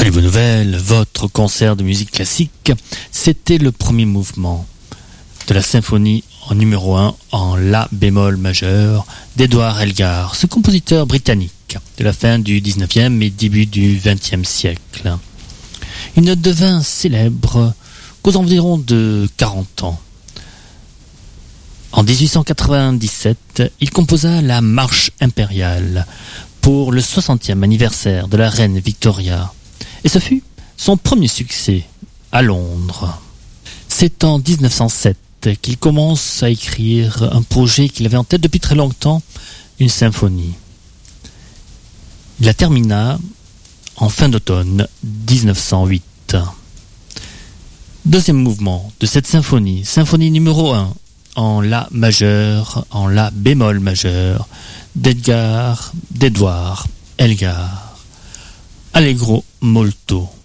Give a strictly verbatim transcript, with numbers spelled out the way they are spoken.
Salut vos nouvelles, votre concert de musique classique, c'était le premier mouvement de la symphonie en numéro un en La bémol majeur d'Edward Elgar, ce compositeur britannique de la fin du dix-neuvième et début du vingtième siècle. Il ne devint célèbre qu'aux environs de quarante ans. En dix-huit cent quatre-vingt-dix-sept, il composa la Marche impériale pour le soixantième anniversaire de la reine Victoria. Et ce fut son premier succès à Londres. C'est en dix-neuf cent sept qu'il commence à écrire un projet qu'il avait en tête depuis très longtemps, une symphonie. Il la termina en fin d'automne dix-neuf cent huit. Deuxième mouvement de cette symphonie, symphonie numéro un, en La majeur, en La bémol majeur, d'Edgar, d'Edward Elgar. Allegro molto.